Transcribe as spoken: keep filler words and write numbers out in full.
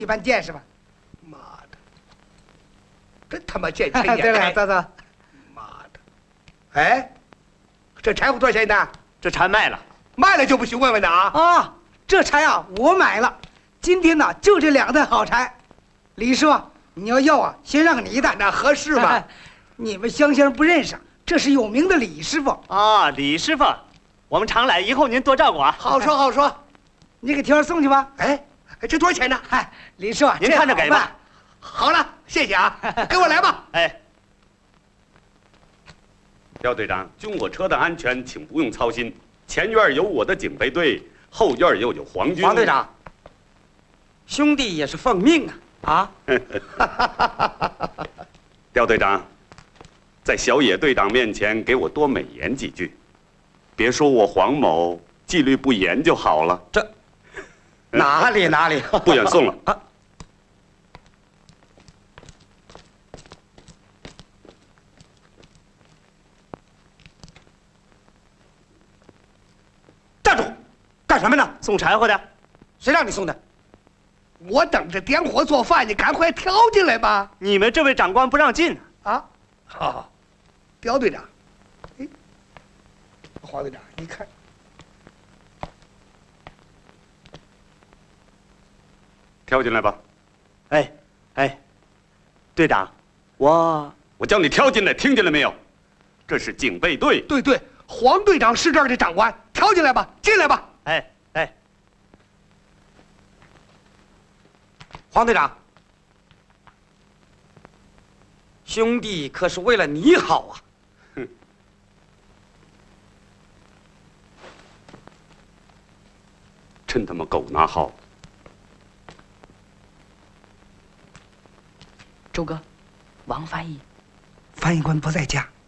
一般见识吧。 妈的，真他妈见钱眼对了， 开！ 走走。 妈的，哎，这柴火多少钱呢？ 这柴卖了， 卖了就不许问问的啊！ 啊，这柴啊，我买了。今天呢，就这两袋好柴。李师傅，你要要啊，先让你一袋。 那合适吗？ 你们乡乡不认识，这是有名的李师傅啊。李师傅，我们常来，以后您多照顾啊。 好说好说， 你给条送去吧。 哎，这多少钱呢？ 嗨，李师傅， 您看着给吧。 好了，谢谢啊，跟我来吧。 哎。 廖队长，军火车的安全，请不用操心。前院有我的警备队，后院又有皇军。 黄队长，兄弟也是奉命啊！ 啊！廖队长，在小野队长面前给我多美言几句，别说我黄某纪律不严就好了。 这哪里哪里， 不远送了。啊干什么呢？ 送柴火的。 谁让你送的？ 我等着点火做饭，你赶快跳进来吧！ 你们这位长官不让进啊！好，好，刁队长，哎，黄队长，你看， 跳进来吧。 哎，哎，队长，我我叫你跳进来，听见了没有？这是警备队。 对对，黄队长是这儿的长官，跳进来吧，进来吧。 哎哎， 黄队长，兄弟可是为了你好啊！ 哼，真他妈狗拿好！ 周哥，王翻译， 翻译官不在家。